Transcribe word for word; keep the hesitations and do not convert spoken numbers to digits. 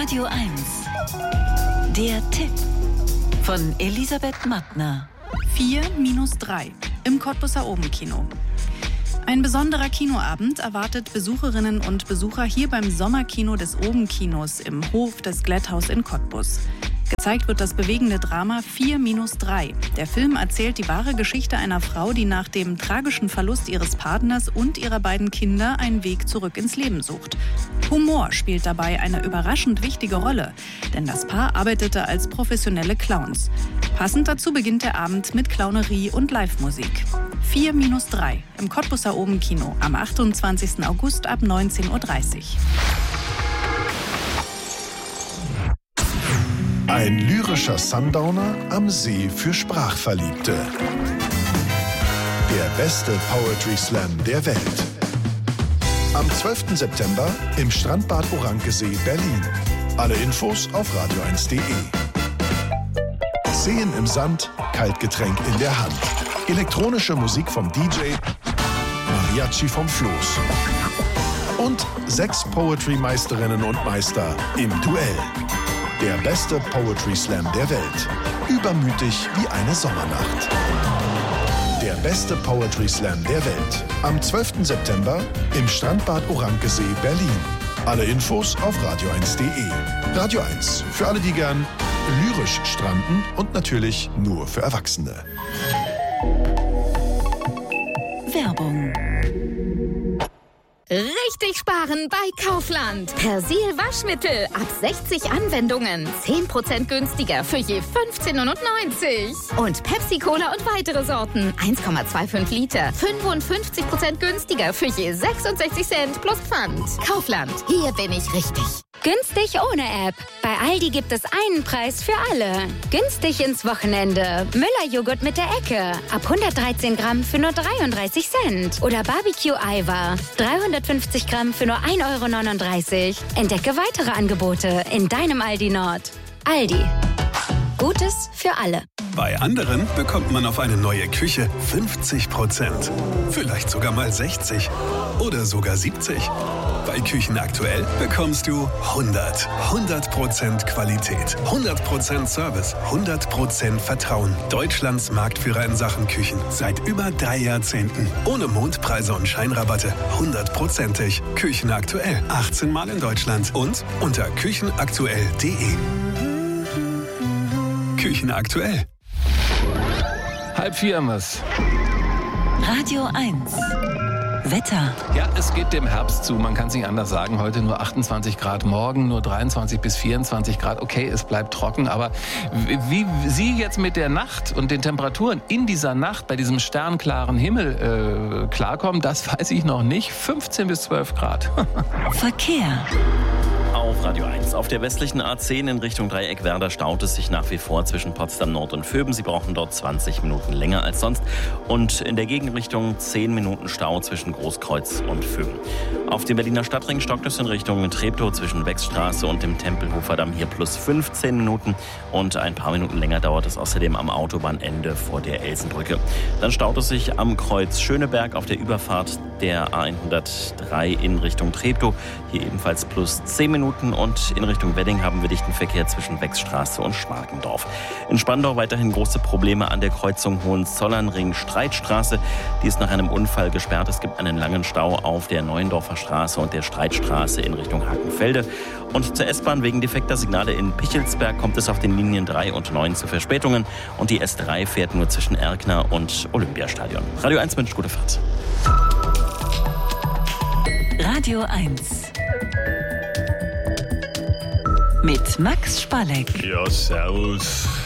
Radio eins. Der Tipp von Elisabeth Mattner. vier minus drei im Cottbuser Obenkino. Ein besonderer Kinoabend erwartet Besucherinnen und Besucher hier beim Sommerkino des Obenkinos im Hof des Glätthaus in Cottbus. Gezeigt wird das bewegende Drama vier minus drei. Der Film erzählt die wahre Geschichte einer Frau, die nach dem tragischen Verlust ihres Partners und ihrer beiden Kinder einen Weg zurück ins Leben sucht. Humor spielt dabei eine überraschend wichtige Rolle, denn das Paar arbeitete als professionelle Clowns. Passend dazu beginnt der Abend mit Clownerie und Live-Musik. vier minus drei im Cottbuser Obenkino am achtundzwanzigsten August ab neunzehn Uhr dreißig. Ein lyrischer Sundowner am See für Sprachverliebte. Der beste Poetry Slam der Welt. Am zwölften September im Strandbad Orankesee, Berlin. Alle Infos auf radio eins punkt de. Seen im Sand, Kaltgetränk in der Hand. Elektronische Musik vom D J, Mariachi vom Floß. Und sechs Poetry-Meisterinnen und Meister im Duell. Der beste Poetry Slam der Welt. Übermütig wie eine Sommernacht. Der beste Poetry Slam der Welt. Am zwölften September im Strandbad Orankesee, Berlin. Alle Infos auf radio eins punkt de. Radio eins, für alle, die gern lyrisch stranden und natürlich nur für Erwachsene. Werbung. Richtig sparen bei Kaufland. Persil Waschmittel ab sechzig Anwendungen. zehn Prozent günstiger für je fünfzehn neunundneunzig. Und Pepsi Cola und weitere Sorten. eins Komma fünfundzwanzig Liter. fünfundfünfzig Prozent günstiger für je sechsundsechzig Cent plus Pfand. Kaufland. Hier bin ich richtig. Günstig ohne App. Bei Aldi gibt es einen Preis für alle. Günstig ins Wochenende. Müller-Joghurt mit der Ecke. Ab hundertdreizehn Gramm für nur dreiunddreißig Cent. Oder Barbecue-Eiweiß. dreihundertfünfzig Gramm für nur ein Euro neununddreißig. Entdecke weitere Angebote in deinem Aldi Nord. Aldi. Gutes für alle. Bei anderen bekommt man auf eine neue Küche fünfzig Prozent. Vielleicht sogar mal sechzig. Oder sogar siebzig. Bei Küchen aktuell bekommst du hundert. hundert Prozent Qualität, hundert Prozent Service, hundert Prozent Vertrauen. Deutschlands Marktführer in Sachen Küchen. Seit über drei Jahrzehnten. Ohne Mondpreise und Scheinrabatte. hundertprozentig. Küchen aktuell. achtzehn Mal in Deutschland. Und unter küchenaktuell punkt de. Küchen aktuell. Halb vier haben wir's. Radio eins. Wetter. Ja, es geht dem Herbst zu. Man kann es nicht anders sagen. Heute nur achtundzwanzig Grad, morgen nur dreiundzwanzig bis vierundzwanzig Grad. Okay, es bleibt trocken, aber wie Sie jetzt mit der Nacht und den Temperaturen in dieser Nacht bei diesem sternklaren Himmel äh, klarkommen, das weiß ich noch nicht. fünfzehn bis zwölf Grad. Verkehr. Auf Radio eins. Auf der westlichen A zehn in Richtung Dreieck Werder staut es sich nach wie vor zwischen Potsdam Nord und Vöben. Sie brauchen dort zwanzig Minuten länger als sonst. Und in der Gegenrichtung zehn Minuten Stau zwischen Großkreuz und Vöben. Auf dem Berliner Stadtring stockt es in Richtung Treptow zwischen Wechsstraße und dem Tempelhofer Damm hier plus fünfzehn Minuten. Und ein paar Minuten länger dauert es außerdem am Autobahnende vor der Elsenbrücke. Dann staut es sich am Kreuz Schöneberg auf der Überfahrt der A hundertdrei in Richtung Treptow. Hier ebenfalls plus zehn Minuten. Und in Richtung Wedding haben wir dichten Verkehr zwischen Wechsstraße und Schmarkendorf. In Spandau weiterhin große Probleme an der Kreuzung Hohenzollernring-Streitstraße. Die ist nach einem Unfall gesperrt. Es gibt einen langen Stau auf der Neuendorfer Straße und der Streitstraße in Richtung Hakenfelde. Und zur S-Bahn wegen defekter Signale in Pichelsberg kommt es auf den Linien drei und neun zu Verspätungen. Und die S drei fährt nur zwischen Erkner und Olympiastadion. Radio eins wünscht gute Fahrt. Radio eins. Mit Max Spalleck. Ja, servus.